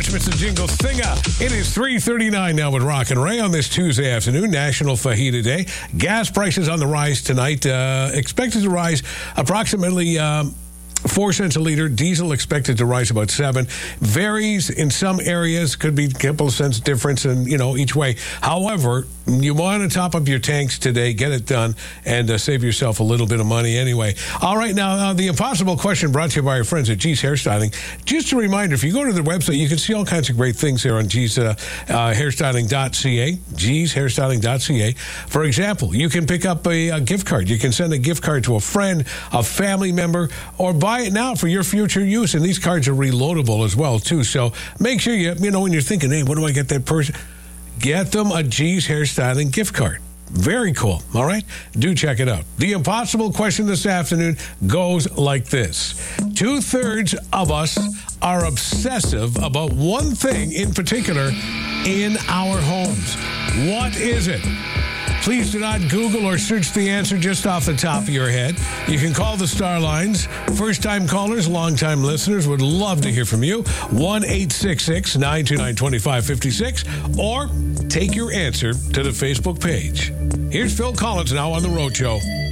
much, Mr. Jingle Singer. It is 3:39 now with Rock and Ray on this Tuesday afternoon, National Fajita Day. Gas prices on the rise tonight. Expected to rise approximately 4 cents a liter. Diesel expected to rise about 7. Varies in some areas. Could be a couple of cents difference in, each way. However, you want to top up your tanks today. Get it done and save yourself a little bit of money anyway. All right, now, the impossible question brought to you by our friends at G's Hairstyling. Just a reminder, if you go to their website, you can see all kinds of great things there on G's hairstyling.ca, G's hairstyling.ca. For example, you can pick up a gift card. You can send a gift card to a friend, a family member, or buy it now for your future use. And these cards are reloadable as well, too. So make sure when you're thinking, hey, what do I get that person? Get them a G's Hairstyling gift card. Very cool. All right? Do check it out. The impossible question this afternoon goes like this. 2/3 of us are obsessive about one thing in particular in our homes. What is it? Please do not Google or search the answer just off the top of your head. You can call the Star Lines. First-time callers, long-time listeners would love to hear from you. 1-866-929-2556. Or take your answer to the Facebook page. Here's Phil Collins now on The Road Show.